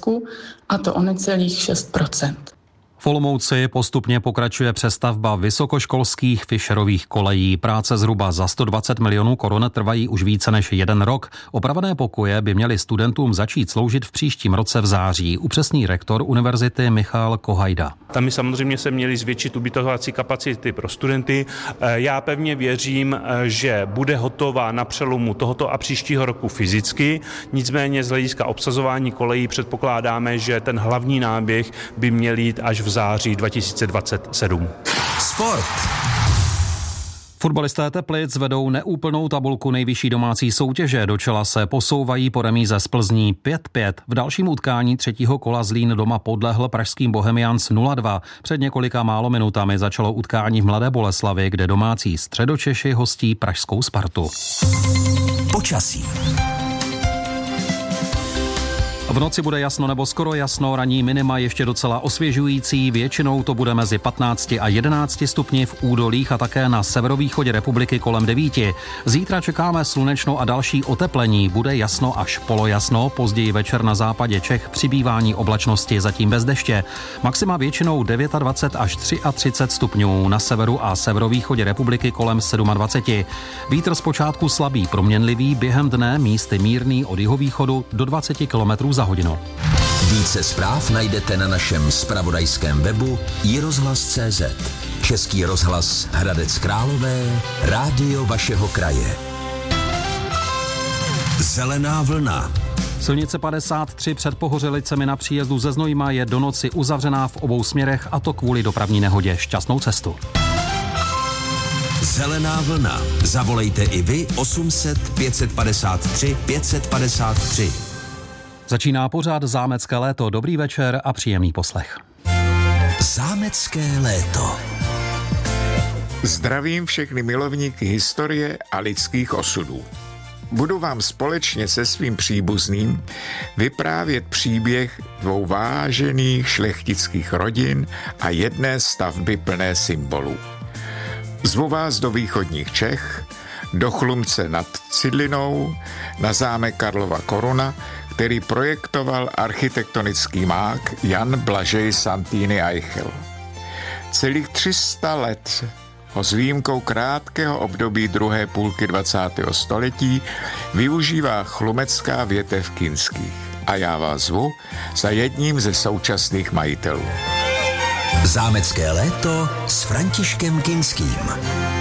Česku, a to o necelých 6%. V Olomouci postupně pokračuje přestavba vysokoškolských Fischerových kolejí. Práce zhruba za 120 milionů korun trvají už více než 1 rok. Opravené pokoje by měly studentům začít sloužit v příštím roce v září, upřesní rektor univerzity Michal Kohajda. Tam my samozřejmě se měli zvětšit ubytovací kapacity pro studenty. Já pevně věřím, že bude hotová na přelomu tohoto a příštího roku fyzicky. Nicméně z hlediska obsazování kolejí předpokládáme, že ten hlavní náběh by měl jít až v září 2027. Sport. Fotbalisté Teplic vedou neúplnou tabulku nejvyšší domácí soutěže. Do čela se posouvají po remíze z Plzní 5-5. V dalším utkání 3. kola Zlín doma podlehl pražským Bohemians 0-2. Před několika málo minutami začalo utkání v Mladé Boleslavi, kde domácí Středočeši hostí pražskou Spartu. Počasí. V noci bude jasno nebo skoro jasno, ranní minima ještě docela osvěžující, většinou to bude mezi 15 a 11 stupni v údolích a také na severovýchodě republiky kolem 9. Zítra čekáme slunečno a další oteplení, bude jasno až polojasno, později večer na západě Čech přibývání oblačnosti, zatím bez deště. Maxima většinou 29 až 33 stupňů, na severu a severovýchodě republiky kolem 27. Vítr zpočátku slabý, proměnlivý, během dne místy mírný od jihovýchodu do 20 km za hodinu. Více zpráv najdete na našem zpravodajském webu iRozhlas.cz. Český rozhlas Hradec Králové, rádio vašeho kraje. Zelená vlna. Silnice 53 před Pohořelicemi na příjezdu ze Znojma je do noci uzavřená v obou směrech, a to kvůli dopravní nehodě. Šťastnou cestu. Zelená vlna. Zavolejte i vy 800 553 553. Začíná pořád Zámecké léto. Dobrý večer a příjemný poslech. Zámecké léto. Zdravím všechny milovníky historie a lidských osudů. Budu vám společně se svým příbuzným vyprávět příběh 2 vážených šlechtických rodin a jedné stavby plné symbolů. Zvu vás do východních Čech, do Chlumce nad Cidlinou, na zámek Karlova Koruna, který projektoval architektonický mák Jan Blažej Santýny Eichel. Celých 300 let ho s výjimkou krátkého období druhé půlky 20. století využívá chlumecká větev Kinských. A já vás zvu za jedním ze současných majitelů. Zámecké léto s Františkem Kinským.